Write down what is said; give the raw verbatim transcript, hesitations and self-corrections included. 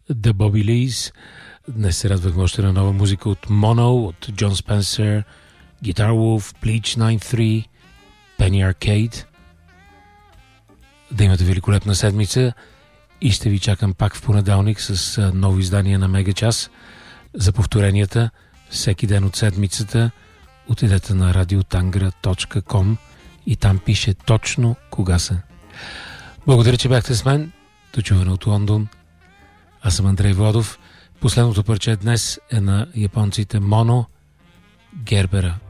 The Bobby Lees. Днес се радвахме още на нова музика от Mono, от Джон Спенсър, Guitar Wolf, Bleach деветдесет и три, Penny Arcade. Да имате великолепна седмица и ще ви чакам пак в понеделник с ново издание на Мега Час. За повторенията всеки ден от седмицата отидете на радиотангра точка ком и там пише точно кога са. Благодаря, че бяхте с мен. До чуване от Лондон. Аз съм Андрей Владов. Последното парче днес е на японците Mono, Гербера.